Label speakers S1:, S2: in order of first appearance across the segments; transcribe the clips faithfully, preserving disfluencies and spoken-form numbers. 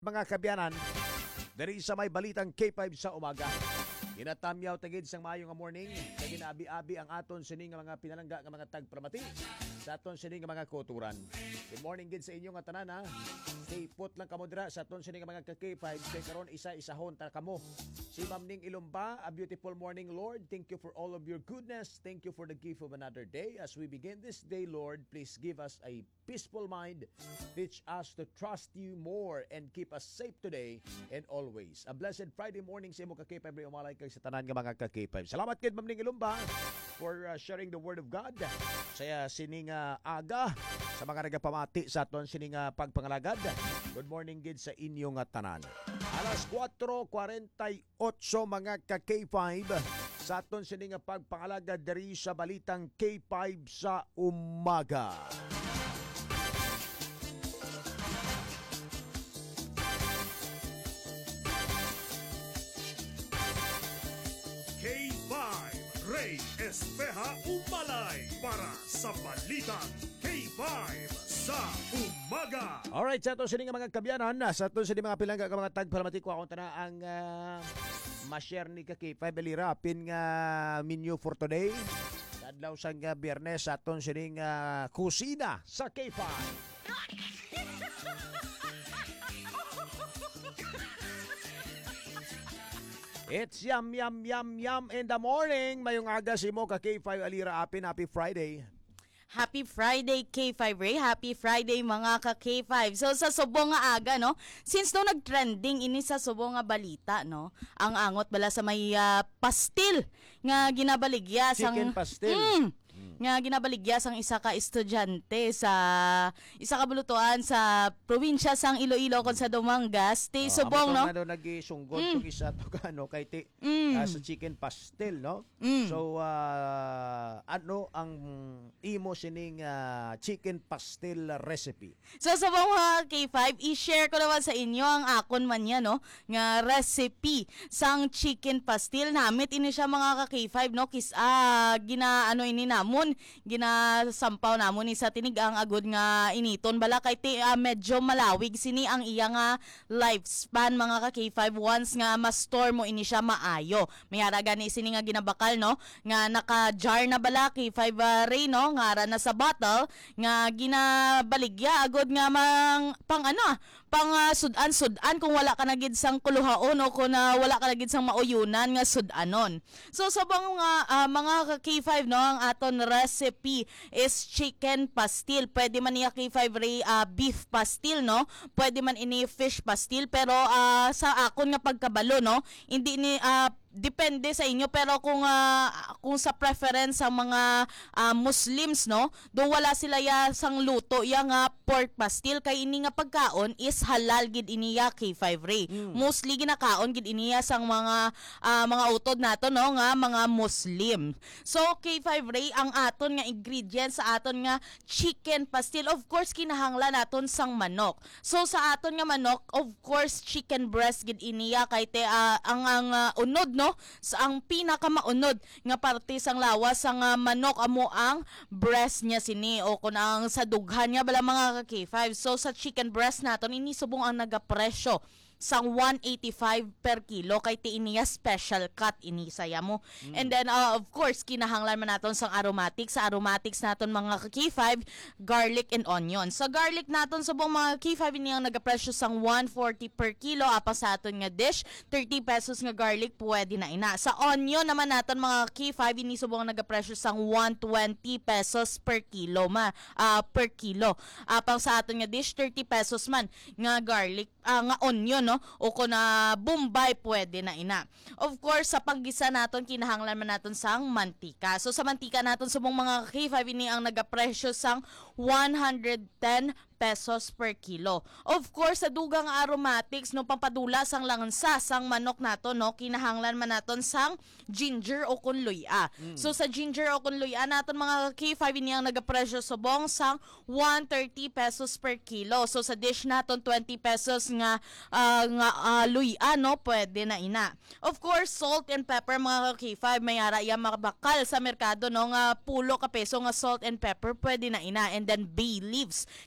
S1: mga kabyanan. Diri sa may balitang K five sa umaga. Ginatamyaw tagid sang maayong nga morning. Kaya ginaabi-abi ang aton sining nga mga pinalangga nga mga tagpramati sa aton sining nga mga kuturan. Good morning gid sa inyo nga tanan ha. Stay put lang kamo dira sa aton sining nga mga K five kay karon isa-isahon ta kamo. Si Ma'am Ning Ilumba, a beautiful morning, Lord. Thank you for all of your goodness. Thank you for the gift of another day. As we begin this day, Lord, please give us a peaceful mind. Teach us to trust you more and keep us safe today and always. A blessed Friday morning sa imo ka K five. Umalay kay sa tanan nga mga ka K five. Salamat kid Ma'am Ning Ilumba for uh, sharing the word of God. Saya sining uh, aga sa mga nagapamati sa aton sining uh, pagpangalagad. Good morning gid sa inyong uh, tanan. Alas four forty-eight mga ka K five sa aton sining nga pagpangalagad diri sa balitang K five sa umaga.
S2: K five Ray Espeja Umalay para sa balitang K five sa umaga.
S1: Alright, sa aton sining nga mga kabyanan, sa aton sining mga pilangga ka mga tagpalamati ko akong tana ang uh, ma-share ni ka K five Alira pin nga menu for today. Adlaw sang uh, Biyernes sa aton sining uh, kusina sa K five. It's yum, yum, yum, yum in the morning. Mayong aga si mo ka K five Alira Apin. Happy Friday.
S3: Happy Friday, K five Ray. Happy Friday, mga ka-K five. So, sa subong nga aga, no? Since no nag-trending ini sa subong nga balita, no? Ang angot bala sa may uh, pastil nga ginabaligya.
S1: Chicken sang, pastil.
S3: Mm, nga ginabaligya sang isa ka estudyante sa isa ka bulutuan sa probinsya sang Iloilo kon sa Dumangas. Ti
S1: Oh,
S3: subong, no?
S1: Ano nagisunggot
S3: Mm.
S1: tong isa to kano kay ti
S3: Mm.
S1: uh, sa chicken pastel, no?
S3: Mm.
S1: So uh, ano ang imo sining uh, chicken pastel recipe?
S3: So sa mga K five, i-share ko naman sa inyo ang akon man yan, no? Nga recipe sang chicken pastil. Namit ini siya mga ka-K five, no? Kis, ah, gina, ano ini namon, ginasampaw namon ni sa tinigang agod nga initon. Bala kay ti, ah, medyo malawig sini ang iya nga lifespan mga ka-K five once nga ma-store mo ini siya maayo. May haraga ni sini nga ginabakal, no? Nga naka-jar na bala K five uh, Ray, no? Nga na sa bottle nga ginabaligya agod nga mang pang ano pang uh, sudan sudan kung wala ka nagid sang kuluhaon o kung uh, wala ka nagid sang mauyunan nga sudanon. So sa mga uh, mga K five, no, ang aton recipe is chicken pastil. Pwede man niya K five Ray uh, beef pastil, no? Pwede man ini fish pastil, pero uh, sa akon nga pagkabalo, no, hindi ni uh, depende sa inyo, pero kung uh, kung sa preference sa mga uh, Muslims, no, do wala sila ya sang luto ya nga pork pastil kay ini nga pagkaon is halal gid iniya K five Ray. Mm. Mostly ginakaon gid iniya sang mga uh, mga utod nato, no, nga mga Muslim. So K five Ray ang aton nga ingredients sa aton nga chicken pastil, of course kinahanglan naton sang manok. So sa aton nga manok, of course chicken breast gid iniya kay te uh, ang ang uh, unod, no, sa ang pinakamaunod nga parte sang lawas sang uh, manok amo ang breast niya sini o kun ang sa dughan niya bala mga K five. So sa chicken breast naton ini subong ang nagapresyo sang one eighty-five per kilo kay ti iniya special cut ini saya mo. Mm. And then uh, of course kinahanglan man naton sang aromatics. Sa aromatics naton mga K five, garlic and onion. Sa garlic naton subong mga K five ini ang nagapresyo sang one forty per kilo. Apa sa aton nga dish thirty pesos nga garlic pwede na ina. Sa onion naman naton mga K five ini subong ang nagapresyo sang one twenty pesos per kilo ma uh, per kilo. Apang sa aton nga dish thirty pesos man nga garlic uh, nga onion, no? O kung na Bombay, pwede na ina. Of course, sa paggisa naton, kinahanglan man naton sang mantika. So sa mantika naton, subong mga K five ini ang nagapresyo sang one hundred ten pesos per kilo. Of course, sa dugang aromatics, no, pampadula sang langsa sang manok nato, no, kinahanglan man naton sang ginger o kunluya. Mm. So sa ginger o kunluya naton mga K five ini ang nagapresyo subong sang one thirty pesos per kilo. So sa dish naton twenty pesos nga uh, nga uh, luya, no, pwede na ina. Of course, salt and pepper mga K five, may ara iya makabakal sa merkado, no, nga pulo ka peso nga salt and pepper pwede na ina. And then bay leaves. Kay ti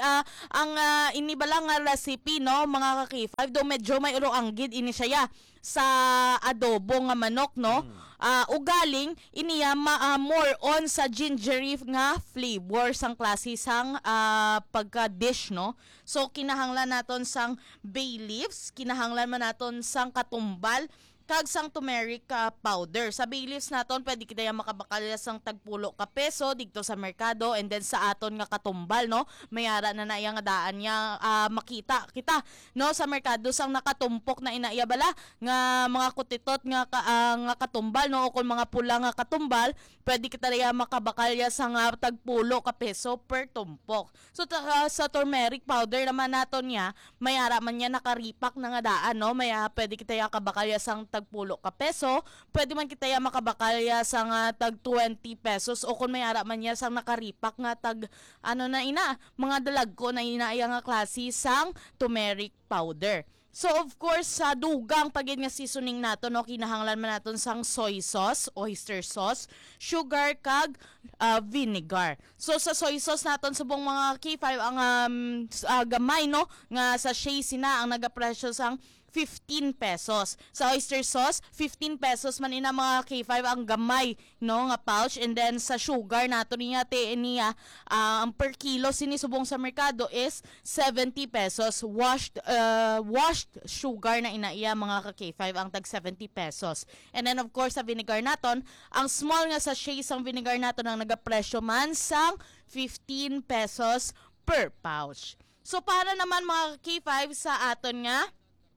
S3: ah, ang uh, inibala nga recipe no mga ka-K five do medyo may uro anggid ini siya sa adobo nga manok no. Ah, ugaling iniya ma, ah, more on sa gingery nga flavor sang klase sang ah, pagka dish no. So kinahanglan naton sang bay leaves, kinahanglan man naton sang katumbal kag sang turmeric uh, powder. Sa bay leaves naton pwede kita yung makabakal sang tagpulo ka peso dito sa merkado, and then sa aton nga katumbal no, mayara na na iya nga daan niya uh, makita kita no sa merkado sang nakatumpok na inaiya bala nga mga kutitot nga ka, uh, nga katumbal no, o kung mga pula nga katumbal pwede kita rin makabakal ya sang uh, tagpulo ka peso per tumpok. So ta, uh, sa turmeric powder naman naton niya mayara man niya nakaripak na nga daan no, maya pwede kita ya kabakal ya sang tagpulo ka peso, pwede man kita ya makabakal ya sang uh, tag twenty pesos, o kung may ara man ya sang nakaripak nga tag ano na ina mga dalag ko na inaaya nga klase sang turmeric powder. So of course sa dugang pagid nga seasoning nato no, kinahanglan man naton sang soy sauce, oyster sauce, sugar kag uh, vinegar. So sa soy sauce naton subong mga K five ang um, uh, gamay no nga sa sachet sina ang nagapresyo sang fifteen pesos. Sa oyster sauce, fifteen pesos man ina mga K five ang gamay no nga pouch, and then sa sugar nato niya te niya uh, ang per kilo sinisubong sa merkado is seventy pesos. Washed uh, washed sugar na inaiya mga K five ang tag seventy pesos. And then of course sa vinegar naton, ang small nga sachet sang vinegar naton ang nagapresyo man sang fifteen pesos per pouch. So para naman mga K five sa aton nga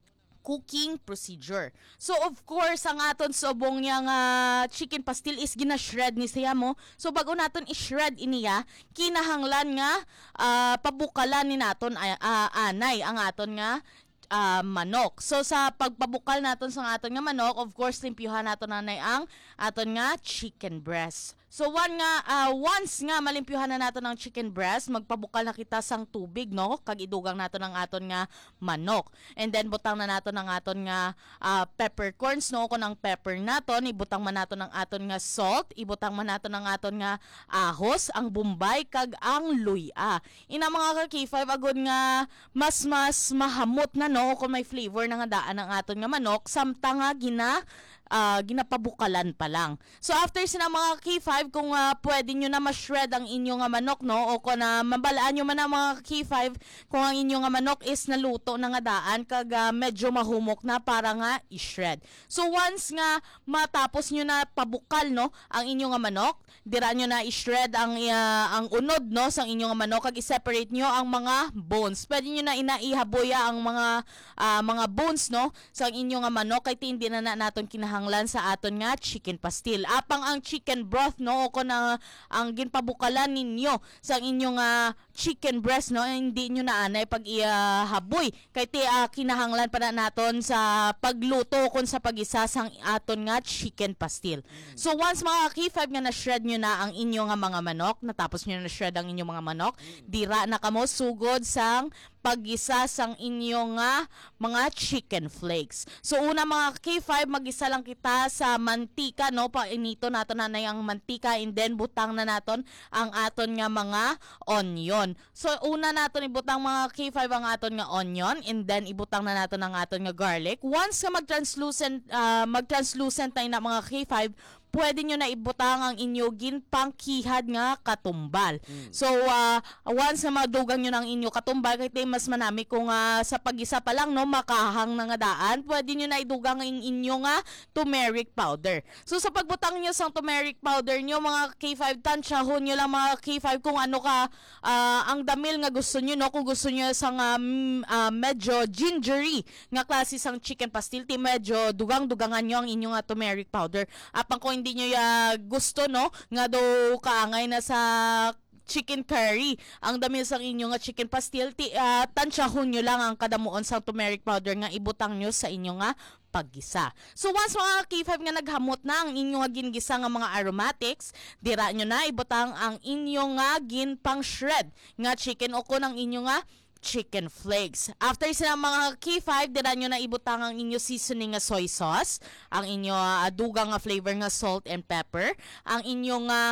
S3: cooking procedure. So of course ang aton subong niya nga chicken pastil is gina-shred ni siya mo. So bago naton i-shred iniya, kinahanglan nga uh, pabukalan ni naton uh, uh, anay ang aton nga uh, manok. So sa pagpabukal naton sa aton nga manok, of course limpyuhan naton nanay ang aton nga chicken breast. So one nga uh, once nga malimpyuhan na naton ang chicken breast, magpabukal na kita sang tubig no, kag idugang naton ang aton nga manok. And then butang na naton ang aton nga uh, peppercorns no, kun ang pepper naton, ibutang man naton ang aton nga salt, ibutang man naton ang aton nga ahos, ang bombay kag ang luya. Ina mga K five agud nga mas mas mahamot na no kung may flavor na nga daan ang aton nga manok samtang nga gina Uh, ginapabukalan pa lang. So after sina mga K five, kung uh, pwede nyo na ma-shred ang inyong nga manok no, o kung uh, mabalaan nyo man ang mga K five kung ang inyong nga manok is naluto na nga daan kag uh, medyo mahumok na para nga i-shred. So once nga matapos nyo na pabukal no ang inyong nga manok, dira nyo na i-shred ang uh, ang unod no sang inyong nga manok, kag i-separate nyo ang mga bones. Pwede nyo na inaihaboya ang mga uh, mga bones no sang inyong nga manok, kay hindi na, na naton kinahanglan hanglan sa aton nga chicken pastil. Apang ang chicken broth no, o kung na, ang ginpabukalan ninyo sa inyong uh, chicken breast no, hindi nyo na anay pag ihaboy. Kay ti uh, kinahanglan pa na naton sa pagluto kung sa pag-isa sang aton nga chicken pastil. So once mga K five nga na-shred nyo na ang inyong nga mga manok, natapos nyo na shred ang inyong mga manok, dira na kamo sugod sang pag-isa sang inyong nga mga chicken flakes. So una mga K five, mag-isa lang kita sa mantika no, painito naton nanay ang mantika, and then butang na naton ang aton nga mga onion. So una naton ibutang mga K five ang aton nga onion, and then ibutang na naton ang aton nga garlic. Once nga mag-translucent uh, mag-translucent na ina mga K five, pwede nyo na ibutang ang inyo ginpang kihad nga katumbal. Mm. So, uh, once na madugang nyo ng inyo katumbal, kaya mas manami kung uh, sa pag-isa pa lang, no, makahang na nga daan, pwede nyo na idugang ang inyo nga turmeric powder. So, sa pagbutang nyo sa turmeric powder nyo, mga K five, tansyahon nyo lang mga K five kung ano ka, uh, ang damil nga gusto nyo, no, kung gusto nyo sa um, uh, medyo gingery nga klase sang chicken pastil, ti medyo dugang-dugangan nyo ang inyo nga turmeric powder. Apang kung hindi nyo ya gusto no nga do kaangay na sa chicken curry ang dami sang inyo nga chicken pastil, ti uh, tansyahon nyo lang ang kadamuon sa turmeric powder nga ibutang nyo sa inyo nga paggisa. So once mga K five nga naghamot na ang inyo nga gingisa nga mga aromatics, dira nyo na ibutang ang inyo nga ginpang shred nga chicken o kun ang inyo nga chicken flakes. After sa mga K five, dira nyo na ibutang ang inyo seasoning nga soy sauce, ang inyo uh, dugang nga flavor nga salt and pepper, ang inyo nga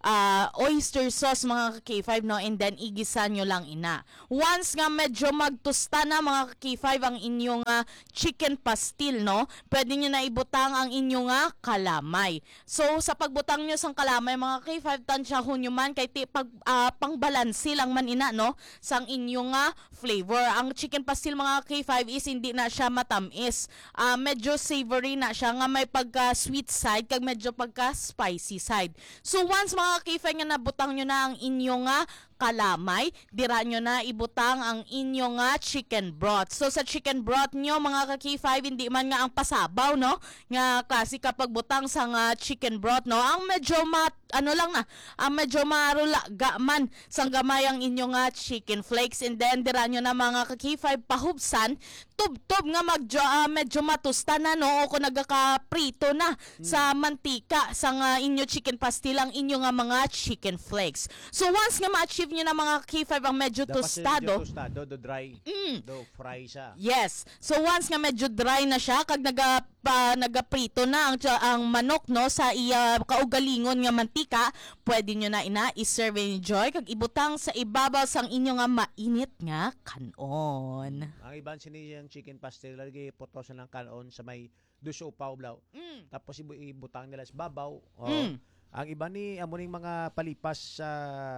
S3: ah, oyster sauce mga ka-K five, no, and then igisa nyo lang ina. Once nga medyo magtusta na mga ka-K five ang inyong ah, chicken pastil, no, pwede nyo na ibutang ang inyong ah, kalamay. So sa pagbutang nyo sang kalamay mga ka-K five, tansyahon nyo man kay ti pag ah, pangbalansi lang man ina, no, sang inyong ah, flavor. Ang chicken pastil mga ka-K five is hindi na siya matamis. Ah, medyo savory na siya nga may pagka sweet side kag medyo pagka spicy side. So once mga ka-K five nga nabutang nyo na ang inyong nga kalamay, dira nyo na ibutang ang inyong nga chicken broth. So sa chicken broth nyo mga ka-K five, hindi man nga ang pasabaw, no, nga klase kapag butang sa nga chicken broth, no, ang medyo mat ano lang na, ang medyo marulaga man sang gamay ang inyong nga chicken flakes, and then dira nyo na mga ka-K five pahubsan tub-tub nga magjo, ah, medyo matusta na, no, o kung nagaka-prito na sa mantika sa nga inyo chicken pastil ang inyo nga mga chicken flakes. So once nga ma-achieve nyo na mga ka-K five ang medyo
S1: Dapat
S3: tostado,
S1: medyo tostado, do dry,
S3: Mm.
S1: do fry siya.
S3: yes. So once nga medyo dry na siya kag naga pa, nagaprito na ang tsa- ang manok, no, sa iya kaugalingon nga mantika, pwede nyo na ina i-serve and enjoy kag ibutang sa ibabaw sang inyo nga mainit nga kanon.
S1: Ang iban siniyang chicken pastel lagi potosan ng kanon sa may duso upaw blaw.
S3: Mm.
S1: Tapos ibu- ibutang nila sa babaw. Oh.
S3: Mm.
S1: Ang iba ni amuning mga palipas sa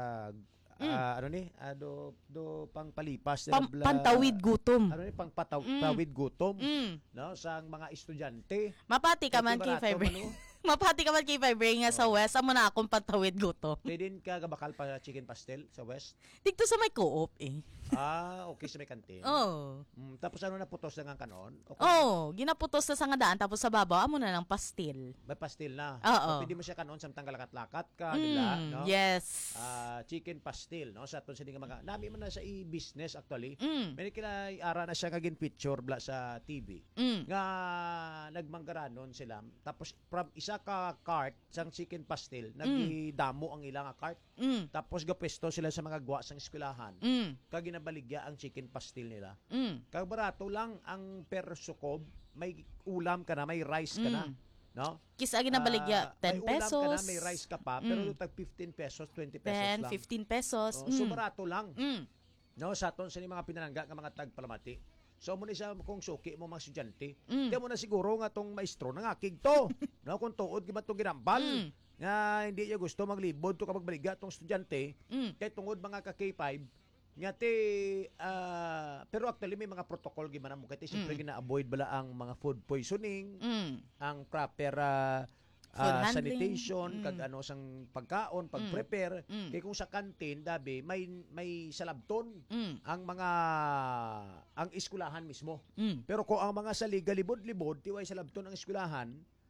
S3: Mm.
S1: ah, ano ni ah, do do pang palipas
S3: Pam-
S1: nila bla-
S3: pantawid gutom.
S1: ano ni pang pataw,
S3: Mm.
S1: tawid gutom,
S3: Mm.
S1: no, sa mga estudyante.
S3: Mapati ka man
S1: Medyo
S3: K five.
S1: barato, ano?
S3: Mapati ka man K five nga sa West, amo na akong pantawid gutom.
S1: Pwede ka gabakal pa chicken pastel sa West.
S3: Dito sa may co-op eh.
S1: Ah, okay sa may kantin.
S3: Oh.
S1: Mm, tapos ano na putos na nga kanon? O kung
S3: Oh, ginaputos na sa nga daan tapos sa babaw amo na ng pastil.
S1: may pastil na.
S3: Oo.
S1: O, pwede mo siya kanon samtang lakat-lakat ka, nila,
S3: Mm,
S1: no?
S3: yes.
S1: Ah, chicken pastil, no? Sa aton sa nga mga nami man na sa i-business actually.
S3: Mm.
S1: May kila ara na siya kagin picture bla sa T V.
S3: Mm.
S1: Nga nagmanggaranon sila. Tapos from isa ka cart sang chicken pastil, nagidamo ang ilang nga cart.
S3: Mm.
S1: Tapos gapesto sila sa mga gwa sang eskwelahan.
S3: Mm.
S1: Kag ginabaligya ang chicken pastil nila.
S3: Mm.
S1: Kag barato lang ang per sukob, may ulam ka na, may rice ka na,
S3: Mm.
S1: no?
S3: Kisa na baligya
S1: Ah,
S3: ten
S1: may
S3: pesos.
S1: ulam ka na, may rice ka pa, pero
S3: Mm.
S1: yung tag fifteen pesos, twenty pesos
S3: ten,
S1: lang.
S3: fifteen pesos.
S1: Oh, so
S3: Mm.
S1: barato lang.
S3: Mm.
S1: No, sa aton sa mga pinanangga nga mga tagpalamati. So mo ni siya kung suki mo mga estudyante.
S3: Mm.
S1: Di mo na siguro nga tong maestro nangakig to. No, kung tuod giba to ginambal.
S3: Mm.
S1: Nga hindi niya gusto maglibod to kapag baligya tong estudyante.
S3: Mm.
S1: Kay tungod mga ka K five nga te ah, pero actually may mga protocol giman mo kay te siyempre
S3: Mm.
S1: gina-avoid bala ang mga food poisoning,
S3: Mm.
S1: ang proper ah,
S3: Food
S1: ah,
S3: handling.
S1: sanitation,
S3: Mm.
S1: kag ano sang pagkaon, pag-prepare.
S3: Mm.
S1: Kay kung sa kantin dabi may may salabton
S3: Mm.
S1: ang mga ang eskwelahan mismo.
S3: Mm.
S1: Pero kung ang mga saliga libod-libod tiway salabton ang eskwelahan,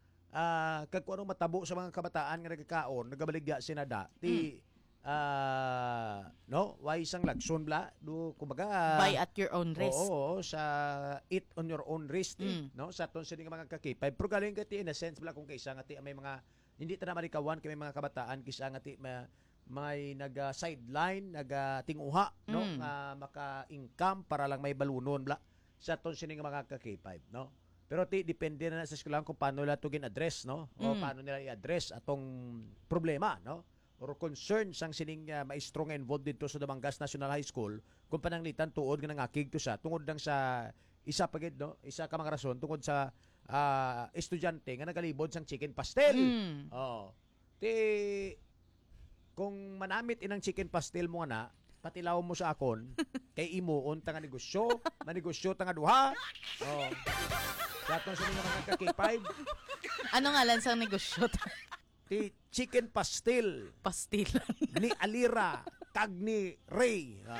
S1: ah kag kung anong matabo sa mga kabataan nga nagkakaon, nagabaligya sinada ti ah no, why isang lagson bla do kumbaga
S3: Buy at your own risk.
S1: Oo, oo, sa eat on your own risk, eh,
S3: Mm.
S1: no? Sa aton sa mga kakipay. Pero galing ka ti in a sense bala kung kaysa nga ti may mga hindi ta na marikawan kay may mga kabataan kisa nga ti may, may naga sideline, naga tinguha, no?
S3: Mm.
S1: Nga maka-income para lang may balunon bla sa aton sa mga kakipay, no? Pero ti depende na sa eskwelahan kung paano nila to gin-address, no? O
S3: Mm.
S1: paano nila i-address atong problema, no? Or concern sang sining uh, maestro nga involved dito sa Damangas National High School kung pananglitan tuod nga nangakig to siya tungod lang sa isa pagid, no, isa ka mga rason tungod sa ah, estudyante nga nagalibod sang chicken pastel.
S3: Mm.
S1: Oh. Ti kung manamit inang chicken pastel mo na patilaw mo sa akon kay imuon ta nga negosyo, manegosyo ta nga duha. Oh. Daton sa mga mga ka K five,
S3: Ano nga lang sa negosyo?
S1: ti chicken pastel
S3: Pastilan.
S1: ni Alira kag ni Ray. Ah.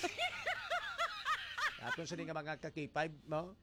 S1: Aton sa nga mga ka K five, no?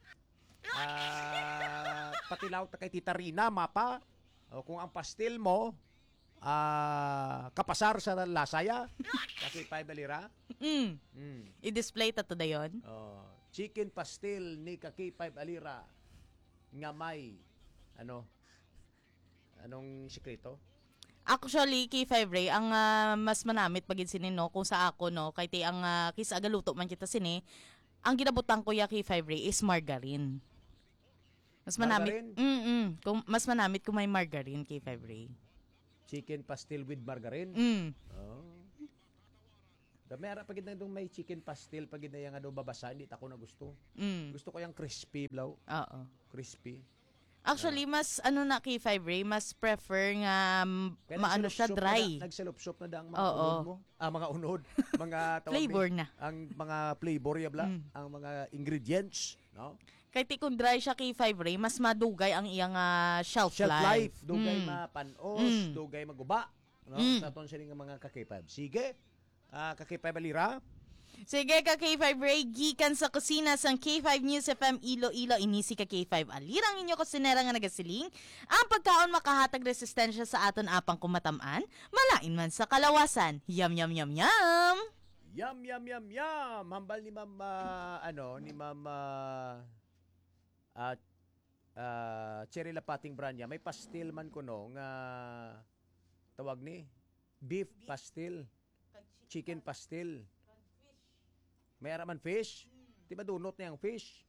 S1: Ah, patilaw ta kay Tita Rina mapa. O kung ang pastil mo ah kapasar sa lasaya, ka K five Alira.
S3: Mm.
S1: Mm.
S3: I-display ta to dayon.
S1: Oh, chicken pastil ni ka K five Alira nga may ano anong sikreto?
S3: Actually, K five Ray, ang ah, mas manamit pagin sini, no, kung sa ako, no, kay ti ang uh, kisa agaluto man kita sini, ang ginabutang ko ya K five Ray is margarine. Mas manamit.
S1: Margarine?
S3: Mm. Kung mas manamit kung may margarine K five Ray.
S1: chicken pastil with margarine.
S3: Mm.
S1: Oh. Damera pagid na dong may chicken pastil pagid na yang ano babasa hindi ta ko na gusto.
S3: Mm.
S1: Gusto ko yung crispy blaw,
S3: Oo.
S1: crispy.
S3: Actually, mas ano na K five Ray, mas prefer nga um,
S1: Kaya
S3: maano siya
S1: nagsilup-sup
S3: dry.
S1: Na, nagsilup-sup na da ang mga
S3: Oo.
S1: unod mo. Ah, mga unod, mga tawag
S3: Flavor
S1: ni-
S3: na.
S1: Ang mga flavor ya bla,
S3: Mm.
S1: ang mga ingredients, no?
S3: Kay ti kung dry siya K five Ray, mas madugay ang iyang ah, shelf,
S1: Shelf life, dugay
S3: Mm.
S1: mapanos,
S3: Mm.
S1: dugay maguba, no?
S3: Mm.
S1: Sa ton sining mga kakipab. Sige. Ah, kakipab alira.
S3: Sige ka K five Ray, gikan sa kusina sang K five News F M Iloilo, inisi ka K five alirang inyo kusinera nga nagasiling. Ang pagkaon makahatag resistensya sa aton apang kumatamaan, malain man sa kalawasan. Yum yum yum yum.
S1: Yum yum yum yum. Hambal ni Ma'am ah, ano, ni Ma'am ah, at ah, Cherry Lapating Branya, may pastil man ko no nga tawag ni beef pastil, chicken pastil. May araman fish? Di ba dunot na yung fish?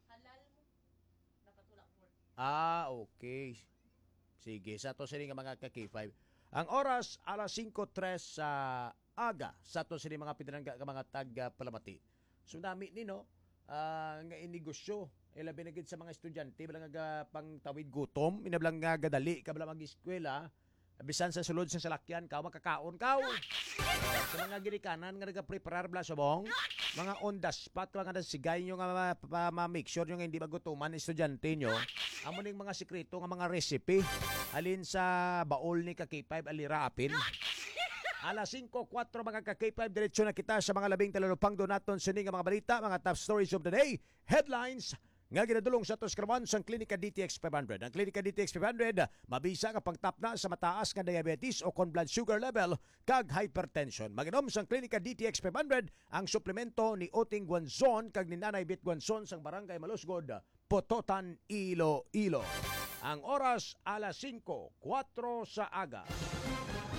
S1: Ah, okay. Sige, sa to sini nga mga ka-K five. Ang oras, alas singko tres sa aga. Sa to sini mga pinangga ka mga tag-palamati. So, nami ni, no? ah, nga inegosyo. Ilabi na gid sa mga estudyante. Bala nga pang tawid gutom. Inablang nga gadali. Kabala mag-eskwela. Bisan sa sulod sa salakyan, kaw makakaon kaw. Sa mga girikanan nga nagapreparar bla subong, mga on the spot lang nga sigay nyo nga ma-make sure nyo nga hindi magutuman estudyante nyo. Amo ning mga sikreto nga mga recipe alin sa baol ni ka K five alirapin. Alas singko kwatro mga ka K five, diretso na kita sa mga labing talalupang donaton sini nga mga balita, mga top stories of the day, headlines nga ginadulong sa Toskraman sa Klinika D T X five hundred. Ang Klinika D T X five hundred mabisa nga pagtap na sa mataas nga diabetes o kon blood sugar level kag hypertension. Maginom sa Klinika D T X five hundred ang suplemento ni Oting Guanzon kag ni Nanay Bit Guanzon sang Barangay Malusgod, Pototan, Iloilo. Ang oras alas singko kwatro sa aga.